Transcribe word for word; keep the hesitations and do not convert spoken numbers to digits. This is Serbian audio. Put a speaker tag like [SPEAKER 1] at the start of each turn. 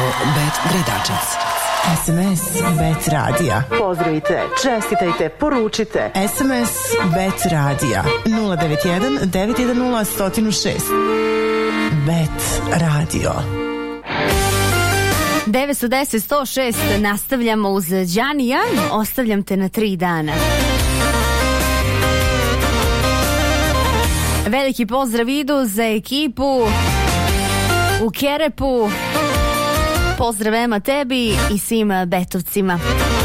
[SPEAKER 1] Bet Gradačac.
[SPEAKER 2] S M S Bet Radija.
[SPEAKER 3] Pozdravite, čestitajte, poručite.
[SPEAKER 2] S M S Bet Radija nula devet jedan devet jedan nula jedan zero šest. Bet Radio.
[SPEAKER 4] devetsto deset sto šest nastavljamo uz Đanija. Ostavljam te na tri dana. Veliki pozdrav idu za ekipu u Kerepu. Pozdrav Ema tebi i svim betovcima.